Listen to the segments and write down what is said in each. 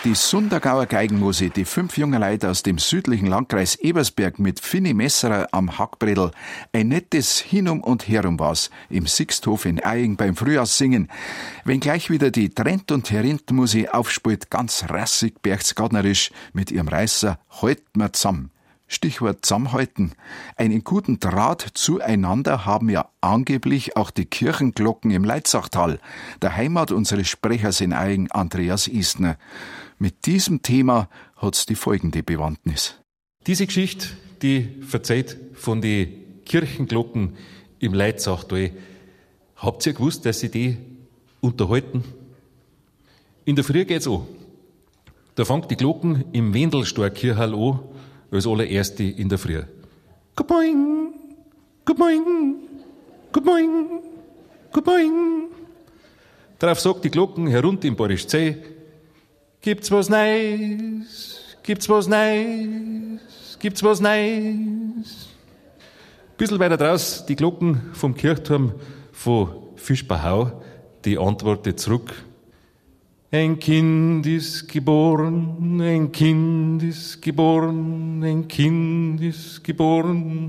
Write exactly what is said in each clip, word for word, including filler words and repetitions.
Die Sundagauer Geigenmusik, die fünf junge Leute aus dem südlichen Landkreis Ebersberg mit Finni Messerer am Hackbredel. Ein nettes Hinum und Herum war's im Sixthof in Eying beim Frühjahrssingen. Wenn gleich wieder die Trent- und Herintmusik aufspielt, ganz rassig berchtesgadnerisch mit ihrem Reißer Halt mir zusammen. Stichwort zusammenhalten. Einen guten Draht zueinander haben ja angeblich auch die Kirchenglocken im Leitzachtal, der Heimat unseres Sprechers in Eying, Andreas Istner. Mit diesem Thema hat's die folgende Bewandtnis. Diese Geschichte, die erzählt von den Kirchenglocken im Leitzachtal. Habt ihr gewusst, dass sie die unterhalten? In der Früh geht's an. Da fängt die Glocken im Wendelstorkirchal an, als allererste in der Früh. Good morning, good morning, good morning, good morning. Darauf sagt die Glocken herunter im Borisch C, gibt's was Neues, gibt's was Neues, gibt's was Neues. Bissl weiter draus, die Glocken vom Kirchturm von Fischbachau, die antwortet zurück. Ein Kind ist geboren, ein Kind ist geboren, ein Kind ist geboren.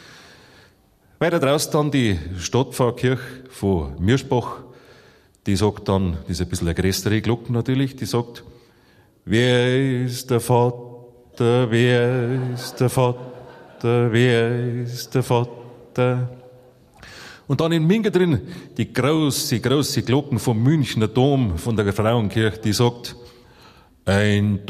Weiter draus dann die Stadtpfarrkirche von Mirschbach, die sagt dann, das ist ein bisschen eine größere Glocke natürlich, die sagt, wer ist der Vater, wer ist der Vater, wer ist der Vater? Und dann in Minga drin die große, große Glocken vom Münchner Dom, von der Frauenkirche, die sagt, ein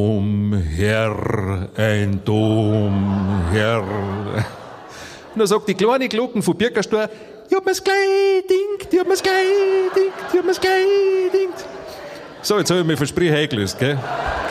Domherr, ein Domherr. Und dann sagt die kleine Glocken von Birkerstor, ich hab mir's gleich dingt, ich hab mir's gleich dingt, ich hab mir's gleich dingt. So, jetzt habe ich mich versprechen eingelöst, gell?